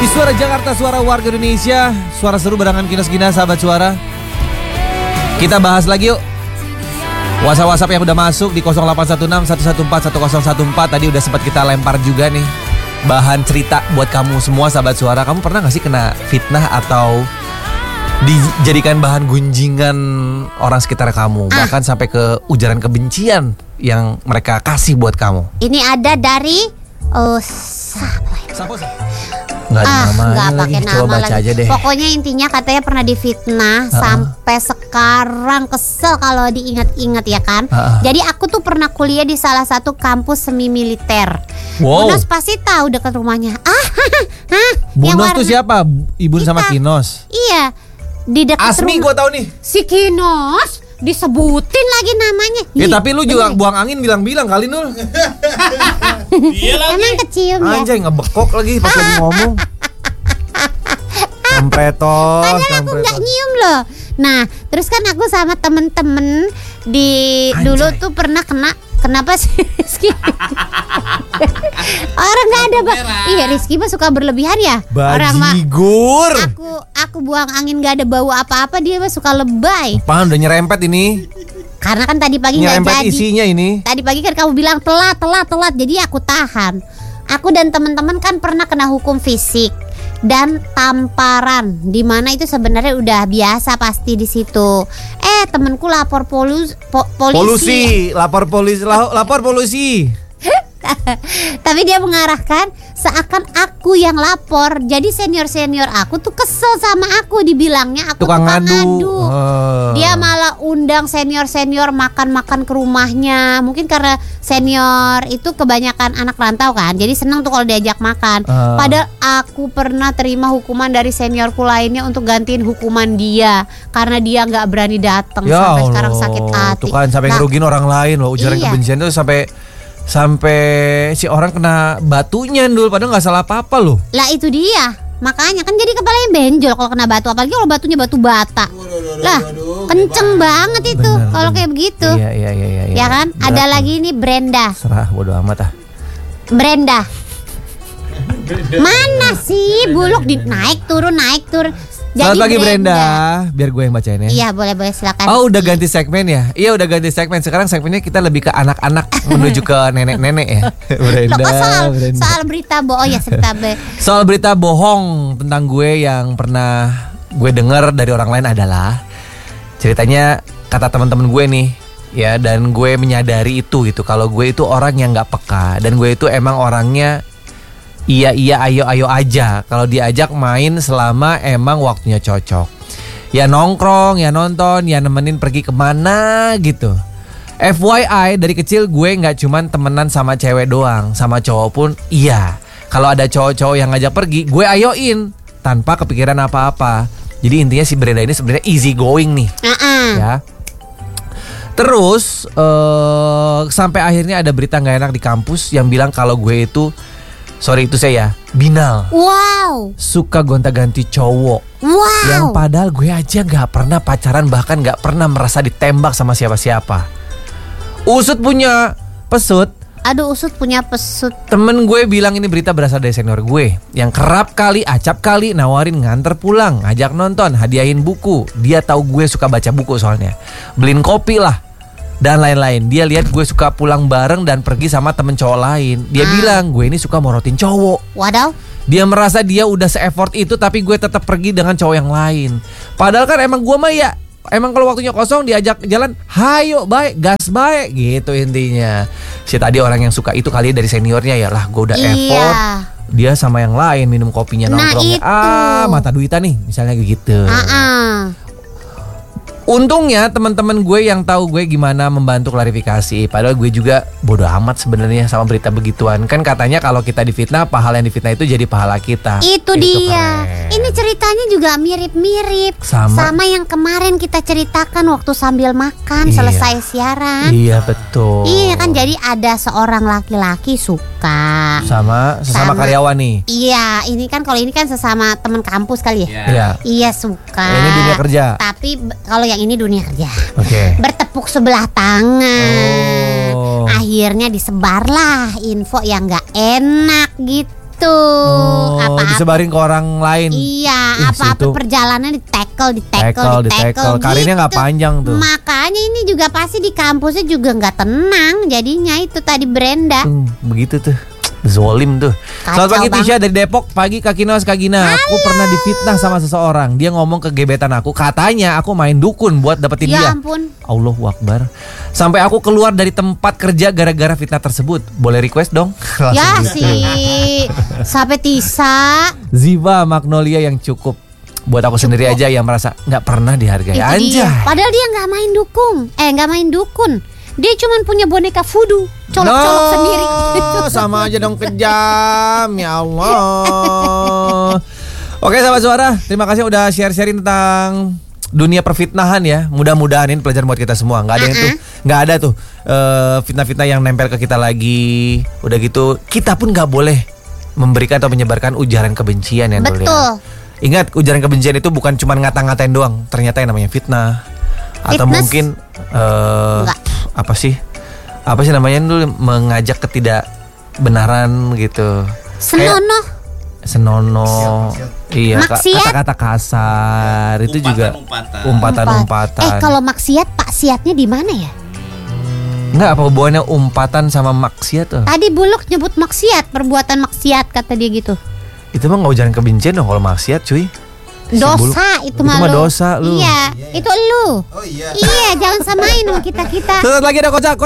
Di Suara Jakarta, suara warga Indonesia, suara seru barengan Kinos Gina, sahabat suara. Kita bahas lagi yuk WhatsApp yang udah masuk di 0816-114-1014. Tadi udah sempat kita lempar juga nih bahan cerita buat kamu semua sahabat suara. Kamu pernah gak sih kena fitnah atau dijadikan bahan gunjingan orang sekitar kamu, bahkan sampai ke ujaran kebencian yang mereka kasih buat kamu? Ini ada dari Siapa? Nggak ada namanya nggak pakai lagi. nama Coba baca lagi. aja deh. Pokoknya intinya katanya pernah difitnah sampai sekarang kesel kalau diingat-ingat ya kan. Jadi aku tuh pernah kuliah di salah satu kampus semi militer. Wow. Bunos pasti tahu dekat rumahnya. Bunos tuh siapa? Ibu sama Kinos. Iya, di dekat Asmi rumah. gue tahu nih. Si Kinos disebutin lagi namanya. Ya tapi lu juga buang angin bilang-bilang kali Nul. Emang kecium ya. Anjay ngebekok lagi pas lagi ngomong. Kampretos. Padahal aku nggak nyium loh. Nah, terus kan aku sama temen-temen di dulu tuh pernah kenapa sih Rizky? Orang nggak ada iya Rizky mah suka berlebihan ya. Orang mah Bajigur. aku buang angin nggak ada bau apa-apa, dia mah suka lebay. Apaan udah nyerempet ini? Karena kan tadi pagi nggak Nyerempet jadi. isinya ini. Tadi pagi kan kamu bilang telat, jadi aku tahan. Aku dan teman-teman kan pernah kena hukum fisik dan tamparan, di mana itu sebenarnya udah biasa pasti di situ. Temanku lapor polisi. Lapor polisi. Tapi dia mengarahkan seakan aku yang lapor. Jadi senior aku tuh kesel sama aku, dibilangnya aku Tukang ngadu. Dia malah undang senior makan ke rumahnya. Mungkin karena senior itu kebanyakan anak rantau kan, jadi seneng tuh kalau diajak makan. Padahal aku pernah terima hukuman dari seniorku lainnya untuk gantiin hukuman dia, karena dia nggak berani datang sampai sekarang sakit hati. Tuh kan sampai ngerugiin orang lain loh. Ujaran kebencian tuh sampai si orang kena batunya Ndul, padahal nggak salah apa-apa loh. Lah itu dia, makanya kan jadi kepalanya benjol kalau kena batu, apalagi kalau batunya batu bata. Lah kenceng banget itu kalau kayak begitu. Iya. Ya kan? Berat Ada nih. lagi nih Brenda. Serah bodo amat ah. Brenda. Mana sih buluk naik turun. Selamat pagi Brenda. Biar gue yang bacain ya. Iya boleh silakan. Oh udah ganti segmen ya? Iya udah ganti segmen. Sekarang segmennya kita lebih ke anak-anak menuju ke nenek-nenek ya. Brenda, soal berita bohong ya Soal berita bohong tentang gue yang pernah gue dengar dari orang lain adalah ceritanya kata teman-teman gue nih ya, dan gue menyadari itu gitu, kalau gue itu orang yang nggak peka, dan gue itu emang orangnya iya ayo aja kalau diajak main selama emang waktunya cocok. Ya nongkrong, ya nonton, ya nemenin pergi kemana gitu. FYI dari kecil gue nggak cuman temenan sama cewek doang, sama cowok pun iya. Kalau ada cowok-cowok yang ngajak pergi, gue ayoin tanpa kepikiran apa-apa. Jadi intinya si Brenda ini sebenarnya easy going nih. Ya. Terus sampai akhirnya ada berita nggak enak di kampus yang bilang kalau gue itu, sorry itu saya binal. Wow. Suka gonta-ganti cowok. Wow. Yang padahal gue aja gak pernah pacaran, bahkan gak pernah merasa ditembak sama siapa-siapa. Usut punya pesut. Aduh Usut punya pesut. Temen gue bilang ini berita berasal dari senior gue, yang kerap kali, acap kali nawarin nganter pulang, ngajak nonton, hadiahin buku. Dia tahu gue suka baca buku soalnya. Beliin kopi lah dan lain-lain. Dia lihat gue suka pulang bareng dan pergi sama temen cowok lain. Dia bilang gue ini suka morotin cowok. Wadaw. Dia merasa dia udah se-effort itu, tapi gue tetap pergi dengan cowok yang lain. Padahal kan emang gue mah ya, emang kalau waktunya kosong diajak jalan, hayo baik, gas baik gitu intinya. Si tadi orang yang suka itu kali dari seniornya ya lah, gue udah effort. Dia sama yang lain minum kopinya, nongkrongnya. Mata duitan nih misalnya gitu. Untungnya teman-teman gue yang tahu gue gimana membantu klarifikasi. Padahal gue juga bodo amat sebenarnya sama berita begituan. Kan katanya kalau kita difitnah, pahala yang difitnah itu jadi pahala kita. Itu dia. Keren. Ini ceritanya juga mirip-mirip sama yang kemarin kita ceritakan waktu sambil makan selesai siaran. Iya betul. Iya kan, jadi ada seorang laki-laki suka sama karyawan nih. Iya, ini kan kalau ini kan sesama teman kampus kali ya. Iya. Iya suka. Ini dunia kerja. Tapi kalau yang ini dunia kerja. Oke. Bertepuk sebelah tangan. Akhirnya disebarlah info yang nggak enak gitu. gitu. Disebarin ke orang lain. Iya, apa-apa perjalanan di tackle. Karirnya nggak gitu. panjang tuh. Makanya ini juga pasti di kampusnya juga nggak tenang. Jadinya itu tadi Brenda. Begitu tuh. Zolim tuh. Selamat pagi Tisha dari Depok. Pagi Kak Kinos, Kak Gina. Aku pernah difitnah sama seseorang. Dia ngomong ke gebetan aku, katanya aku main dukun buat dapetin dia. Ya ampun. Allahu Akbar. Sampai aku keluar dari tempat kerja gara-gara fitnah tersebut. Boleh request dong? Ya sih. Sampai Tisa. Ziva Magnolia yang cukup. Buat aku sendiri aja yang merasa nggak pernah dihargai. Anjay. Padahal dia nggak main dukun. Dia cuma punya boneka voodoo, colok-colok sendiri. Sama aja dong, kejam. Ya Allah. Oke sahabat suara, terima kasih udah share-sharing tentang dunia perfitnahan ya. Mudah-mudahan ini pelajaran buat kita semua. Nggak ada tuh fitnah-fitnah yang nempel ke kita lagi. Udah gitu kita pun nggak boleh memberikan atau menyebarkan ujaran kebencian ya. Betul. Ingat, ujaran kebencian itu bukan cuma ngata-ngatain doang. Ternyata yang namanya fitnah. Atau mungkin apa sih namanya dulu, mengajak ketidakbenaran gitu. Senonoh. Iya, kata-kata kasar itu juga umpatan. Kalau maksiat, paksiatnya di mana ya? Enggak, apa hubungannya umpatan sama maksiat tuh? Tadi Buluk nyebut maksiat, perbuatan maksiat kata dia gitu. Itu mah enggak ujaran kebencian dong kalau maksiat, cuy. Dosa itu mah dosa lu. Iya, itu lu. Oh iya. Iya, jangan samain sama kita. Sesaat lagi ada kocak.